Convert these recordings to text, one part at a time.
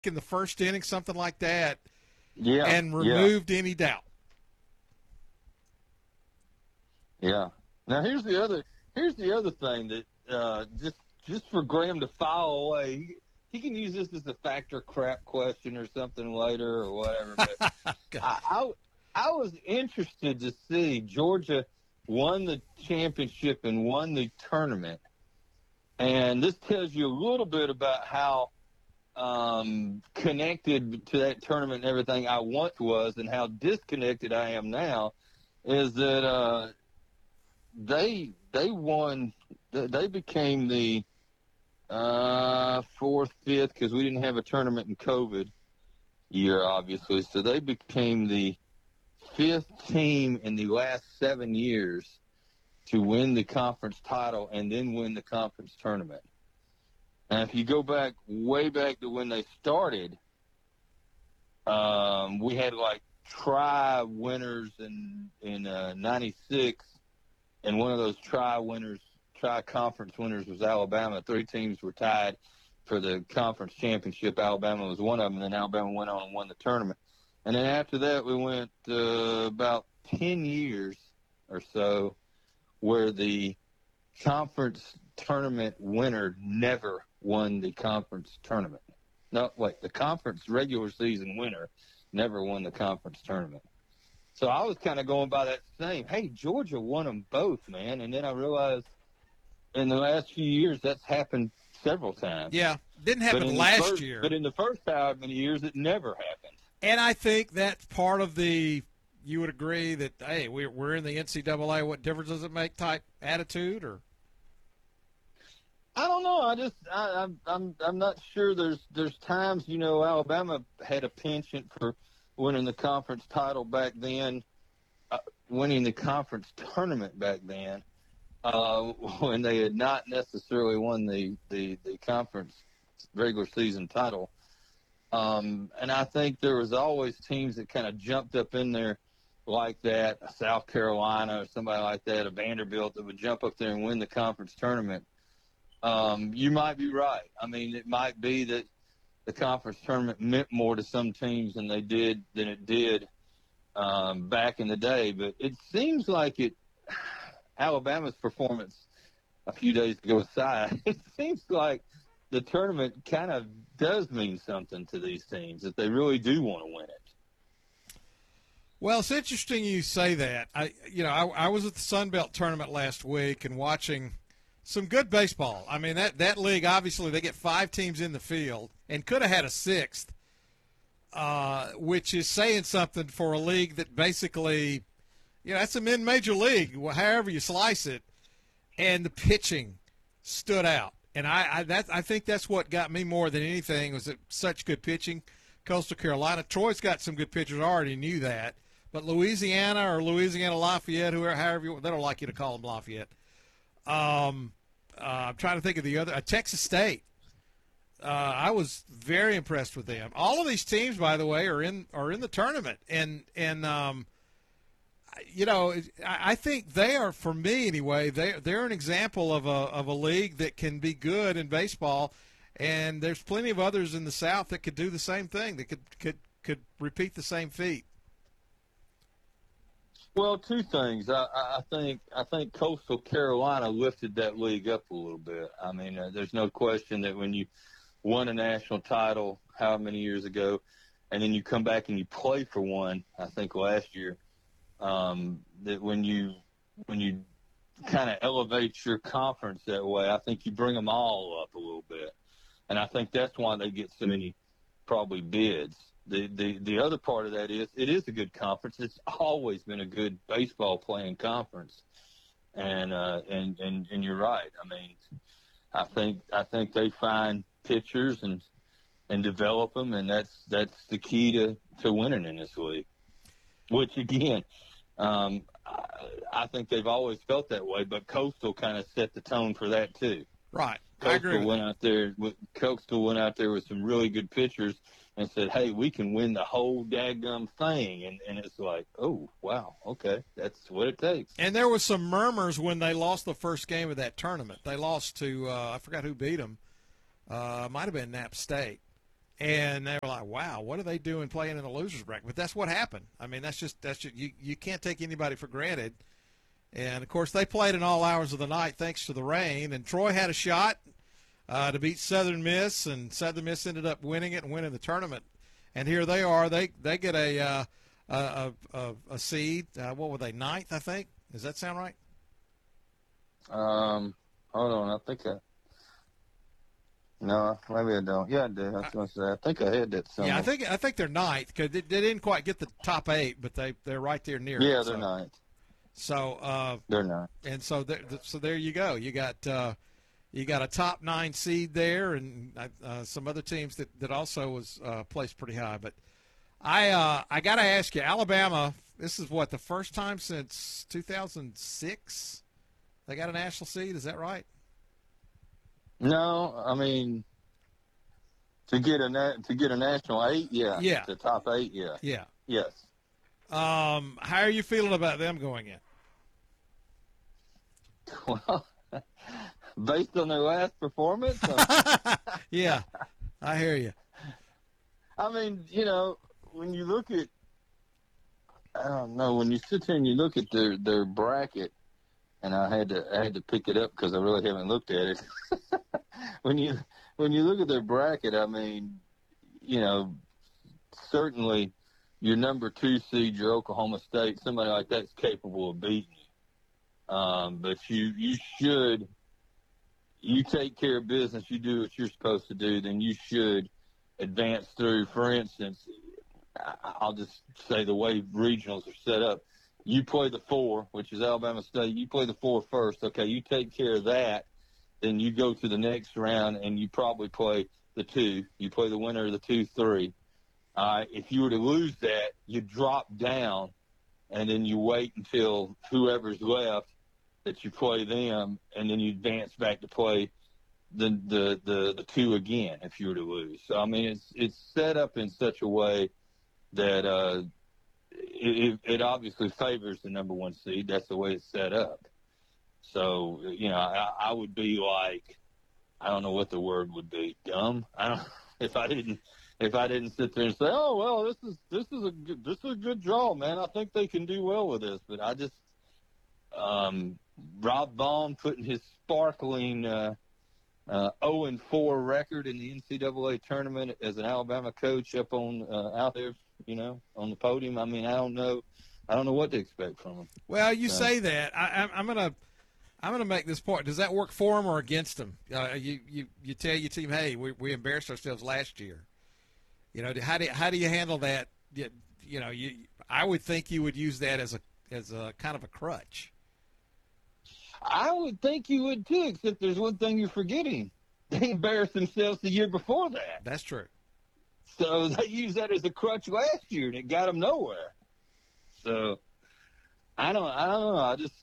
in the first inning, something like that, Yeah, and yeah, removed any doubt. yeah. Now here's the other thing that just for Graham to file away, he can use this as a factor crap question or something later or whatever. But I was interested to see Georgia won the championship and won the tournament, and this tells you a little bit about how connected to that tournament and everything I once was, and how disconnected I am now. Is that they won? They became the fourth, fifth, because we didn't have a tournament in COVID year, obviously. So they became the fifth team in the last 7 years to win the conference title and then win the conference tournament. And if you go back, way back to when they started, we had like tri-winners in '96, and one of those tri-conference winners was Alabama. 3 teams were tied for the conference championship. Alabama was one of them, and then Alabama went on and won the tournament. And then after that, we went about 10 years or so where the conference tournament winner never won the conference tournament. No, wait, the conference regular season winner never won the conference tournament. So I was kind of going by that same, hey, Georgia won them both, man. And then I realized in the last few years that's happened several times. Yeah, didn't happen last year. But in the first however many years, it never happened. And I think that's part of the, you would agree that, hey, we're in the NCAA, what difference does it make type attitude? Or I don't know. I'm not sure. There's times, Alabama had a penchant for winning the conference title back then, winning the conference tournament back then, when they had not necessarily won the conference regular season title. And I think there was always teams that kind of jumped up in there like that, a South Carolina or somebody like that, a Vanderbilt that would jump up there and win the conference tournament. You might be right. I mean, it might be that the conference tournament meant more to some teams than it did back in the day. But it seems like Alabama's performance a few days ago aside, it seems like the tournament kind of does mean something to these teams, that they really do want to win it. Well, it's interesting you say that. I was at the Sun Belt tournament last week and watching some good baseball. I mean, that league, obviously, they get 5 teams in the field and could have had a 6th, which is saying something for a league that basically, that's a mid-major league, however you slice it, and the pitching stood out. And I think that's what got me more than anything, was such good pitching. Coastal Carolina, Troy's got some good pitchers. I already knew that. But Louisiana or Louisiana Lafayette, however they don't like you to call them Lafayette. I'm trying to think of the other. Texas State. I was very impressed with them. All of these teams, by the way, are in the tournament, and I think they are, for me anyway, they're an example of a league that can be good in baseball, and there's plenty of others in the South that could do the same thing, that could repeat the same feat. Well, 2 things. I think Coastal Carolina lifted that league up a little bit. I mean, there's no question that when you won a national title how many years ago, and then you come back and you play for one, I think last year, that when you kind of elevate your conference that way, I think you bring them all up a little bit. And I think that's why they get so many probably bids. The other part of that is it is a good conference. It's always been a good baseball playing conference, and you're right. I mean, I think they find pitchers and develop them, and that's the key to winning in this league. Which again, I think they've always felt that way, but Coastal kind of set the tone for that too. Right. Coastal went out there with some really good pitchers and said, hey, we can win the whole daggum thing. And it's like, oh, wow, okay, that's what it takes. And there was some murmurs when they lost the first game of that tournament. They lost to I forgot who beat them. Might have been Knapp State. And they were like, "Wow, what are they doing playing in the losers bracket?" But that's what happened. I mean, that's just you can't take anybody for granted. And of course, they played in all hours of the night thanks to the rain. And Troy had a shot to beat Southern Miss, and Southern Miss ended up winning it and winning the tournament. And here they are. They get a seed. What were they? 9th, I think. Does that sound right? Hold on. I think no, maybe I don't. Yeah, I do. I was going to say. I think I had that somewhere. Yeah, I think they're 9th because they didn't quite get the top 8, but they're right there near. Yeah, it, they're 9th. So they're 9th. And so there you go. You got a top 9 seed there, and some other teams that also was placed pretty high. But I got to ask you, Alabama. This is what, the first time since 2006 they got a national seed. Is that right? No, I mean to get a national 8, yeah, the top 8, yeah, yes. How are you feeling about them going in? Well, based on their last performance, yeah, I hear you. I mean, when you look at, I don't know, when you sit there and you look at their bracket, and I had to pick it up because I really haven't looked at it. When you look at their bracket, I mean, certainly your number 2 seed, your Oklahoma State, somebody like that's capable of beating you. But you take care of business, you do what you're supposed to do, then you should advance through. For instance, I'll just say the way regionals are set up. You play the 4, which is Alabama State. You play the 4 first. Okay, you take care of that. Then you go to the next round, and you probably play the 2. You play the winner of the 2-3. If you were to lose that, you drop down, and then you wait until whoever's left that you play them, and then you advance back to play the 2 again if you were to lose. So, I mean, it's set up in such a way that it obviously favors the number 1 seed. That's the way it's set up. So, I would be like, I don't know what the word would be, dumb. I don't if I didn't sit there and say, oh well, this is a good draw, man. I think they can do well with this. But I just Rob Vaughn putting his sparkling 0-4 record in the NCAA tournament as an Alabama coach up on out there, on the podium. I mean, I don't know what to expect from him. Well, you say that. I'm gonna make this point. Does that work for him or against him? You tell your team, hey, we embarrassed ourselves last year. How do you handle that? I would think you would use that as a kind of a crutch. I would think you would too, except there's one thing you're forgetting. They embarrassed themselves the year before that. That's true. So they used that as a crutch last year, and it got them nowhere. So I don't know. I just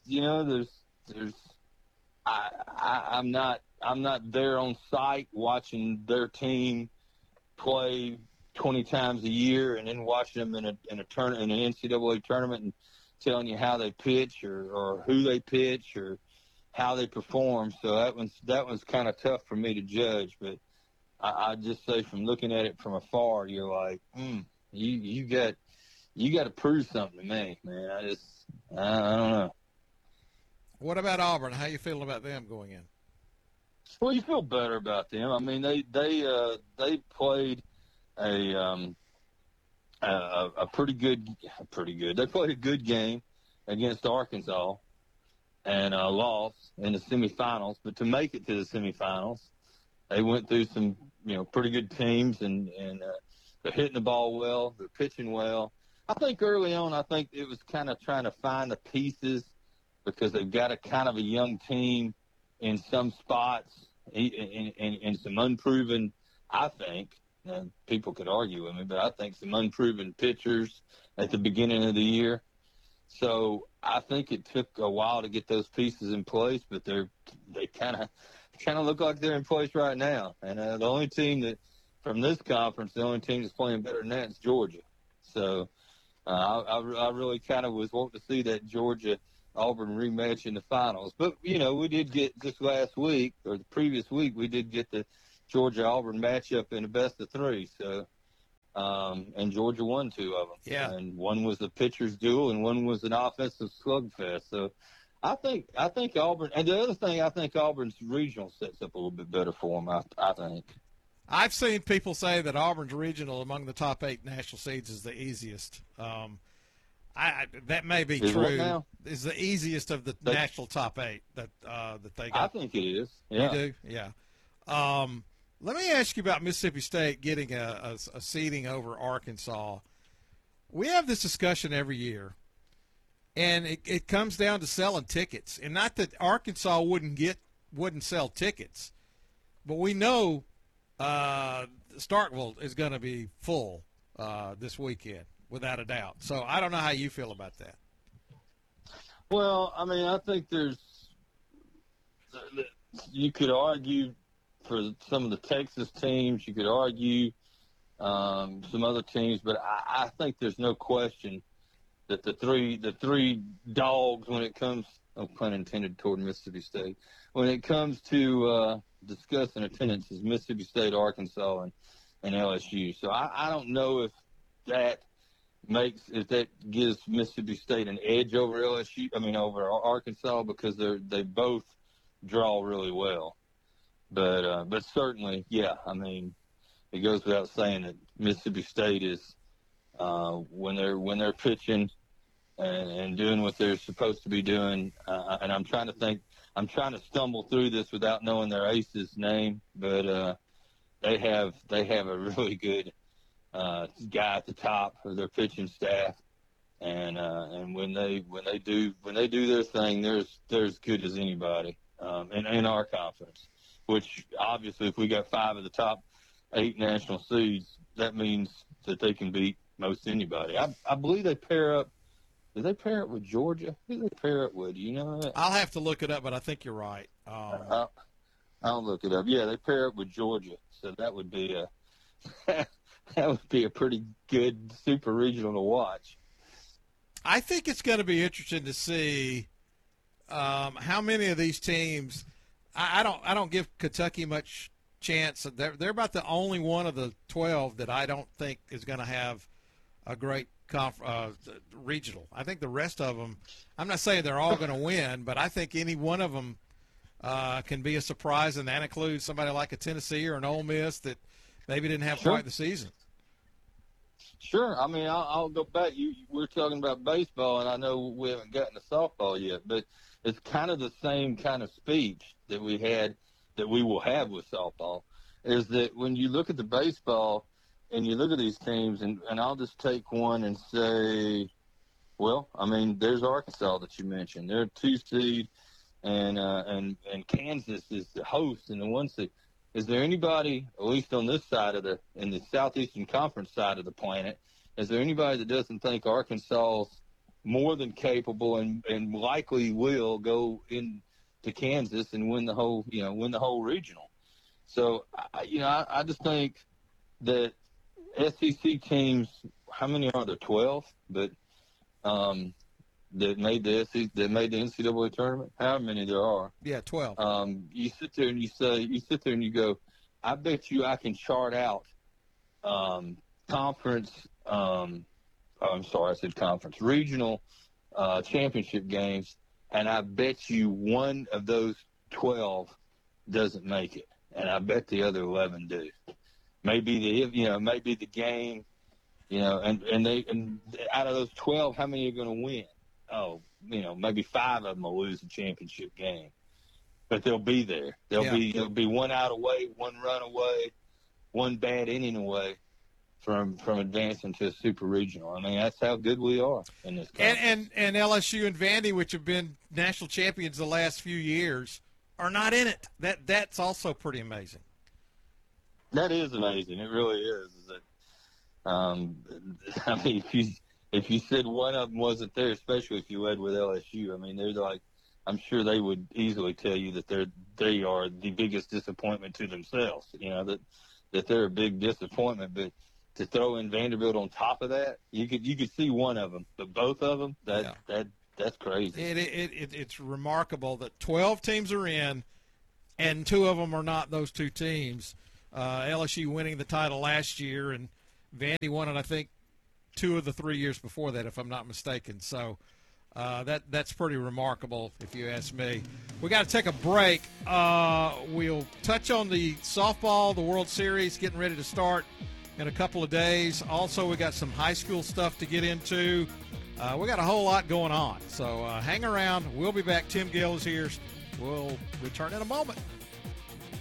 I'm not there on site watching their team play 20 times a year and then watching them in an NCAA tournament and telling you how they pitch or who they pitch or how they perform. So that one's kind of tough for me to judge. But I just say from looking at it from afar, you're like, you got to prove something to me, man. I don't know. What about Auburn? How you feeling about them going in? Well, you feel better about them. I mean, they played a pretty good. They played a good game against Arkansas and lost in the semifinals. But to make it to the semifinals, they went through some pretty good teams and they're hitting the ball well. They're pitching well. I think early on, it was kind of trying to find the pieces because they've got a kind of a young team in some spots and some unproven, I think, people could argue with me, but I think some unproven pitchers at the beginning of the year. So I think it took a while to get those pieces in place, but they kind of look like they're in place right now. And the only team that from this conference, the only team that's playing better than that is Georgia. So I really kind of was wanting to see that Georgia-Auburn rematch in the finals. But, we did get just last week or the previous week, we did get the Georgia-Auburn matchup in the best of three. So, and Georgia won two of them. Yeah. And one was a pitcher's duel, and one was an offensive slugfest. So, I think Auburn, and the other thing, I think Auburn's regional sets up a little bit better for them. I think. I've seen people say that Auburn's regional among the top 8 national seeds is the easiest. That may be Is what true. now? Is the easiest of the national top 8 that they got. I think it is. Yeah. You do? Yeah. Let me ask you about Mississippi State getting a seeding over Arkansas. We have this discussion every year, and it comes down to selling tickets. And not that Arkansas wouldn't sell tickets, but we know Starkville is going to be full this weekend, without a doubt. So I don't know how you feel about that. Well, I mean, I think you could argue for some of the Texas teams. You could argue some other teams, but I think there's no question that the three dogs, when it comes, no pun intended, toward Mississippi State, when it comes to discussing attendance, is Mississippi State, Arkansas, and LSU. So I don't know if that gives Mississippi State an edge over LSU. I mean, over Arkansas, because they both draw really well. But certainly, yeah. I mean, it goes without saying that Mississippi State is when they're pitching and doing what they're supposed to be doing. And I'm trying to stumble through this without knowing their ace's name, but they have a really good guy at the top of their pitching staff, and when they do their thing, they're as good as anybody in our conference. Which obviously, if we got 5 of the top 8 national seeds, that means that they can beat most anybody. I believe they pair up. Did they pair up with Georgia? Who did they pair up with? Do you know that? I'll have to look it up, but I think you're right. I'll look it up. Yeah, they pair up with Georgia, so that would be a pretty good super regional to watch. I think it's going to be interesting to see how many of these teams. I don't give Kentucky much chance. They're about the only one of the 12 that I don't think is going to have a great regional. I think the rest of them, I'm not saying they're all going to win, but I think any one of them can be a surprise, and that includes somebody like a Tennessee or an Ole Miss that maybe didn't have quite the season. Sure. I mean, I'll go back. We're talking about baseball, and I know we haven't gotten to softball yet, but it's kind of the same kind of speech that we will have with softball, is that when you look at the baseball and you look at these teams, and I'll just take one and say, well, I mean, there's Arkansas that you mentioned. They're a 2 seed, and Kansas is the host and the 1 seed. Is there anybody, at least on this side in the Southeastern Conference side of the planet, is there anybody that doesn't think Arkansas's more than capable and likely will go into Kansas and win the whole regional? So, I just think that SEC teams, how many are there? 12, but that made the NCAA tournament. How many there are? Yeah, 12. You sit there and you go, I bet you I can chart out conference. I'm sorry, I said conference, regional championship games, and I bet you one of those 12 doesn't make it, and I bet the other 11 do. Maybe the game, and out of those 12, how many are going to win? Oh, maybe 5 of them will lose the championship game, but they'll be there. They'll be 1 out away, 1 run away, 1 bad inning away from advancing to a super regional. I mean, that's how good we are in this country. And LSU and Vandy, which have been national champions the last few years, are not in it. That's also pretty amazing. That is amazing. It really is. I mean, if you said one of them wasn't there, especially if you led with LSU, I mean, they're like, I'm sure they would easily tell you that they are the biggest disappointment to themselves. That they're a big disappointment. But to throw in Vanderbilt on top of that, you could see one of them, but both of them, that's crazy. It's remarkable that 12 teams are in, and 2 of them are not those 2 teams. LSU winning the title last year, and Vandy won it, I think, 2 of the 3 years before that, if I'm not mistaken. So that's pretty remarkable, if you ask me. We got to take a break. We'll touch on the softball, the World Series, getting ready to start in a couple of days. Also, we got some high school stuff to get into. We got a whole lot going on. So hang around. We'll be back. Tim Gill is here. We'll return in a moment.